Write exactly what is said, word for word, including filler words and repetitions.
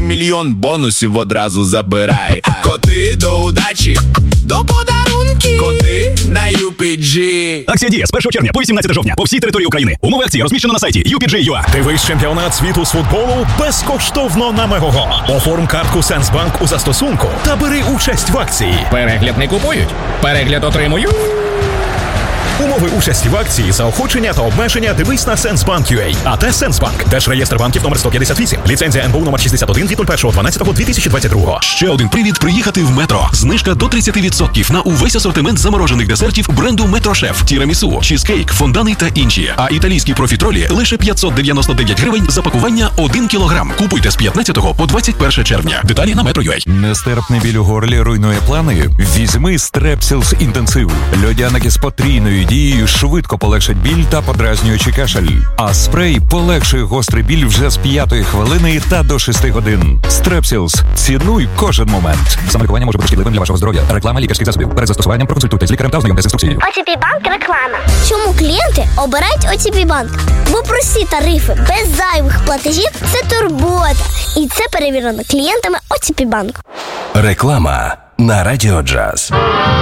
мільйон бонусів одразу забирай. Коти до удачі, до подарунки. Коти на ю пі джі. Акція діє з першого червня по вісімнадцяте жовтня по всій території України. Умови акції розміщено на сайті ю пі джі точка ю а. Дивись чемпіонат світу з футболу безкоштовно на Мегого. Оформ картку Сенсбанк у застосунку та бери участь в акції. Перегляд не купують, перегляд отримую. Умови участі в акції, заохочення та обмеження дивись на Сенсбанк точка ю а. АТ Сенсбанк. Держреєстр банків номер сто п'ятдесят вісім. Ліцензія ен бе у номер шістдесят один від першого дванадцятого дві тисячі двадцять другого. Ще один привід приїхати в Метро. Знижка до тридцять відсотків на увесь асортимент заморожених десертів бренду Метрошеф, тірамісу, чізкейк, фондани та інші. А італійські профітролі лише п'ятсот дев'яносто дев'ять гривень за пакування один кілограм. Купуйте з п'ятнадцятого по двадцять перше червня. Деталі на метро точка ю а. Нестерпний біль у горлі руйнує плани? Візьми Strepsils інтенсив. Льодяники з потрійною дією швидко полегшать біль та подразнюючий кашель. А спрей полегшує гострий біль вже з п'ятої хвилини та до шести годин. Strepsils. Цінуй кожен момент. Самолікування може бути шкідливим для вашого здоров'я. Реклама лікарських засобів. Перед застосуванням проконсультуйтесь з лікарем та ознайомтесь з інструкцією. о те пі Банк реклама. Чому клієнти обирають о те пі Банк? Бо прості тарифи без зайвих платежів – це турбота. І це перевірено клієнтами о те пі Банк. Реклама на Радіо Джаз.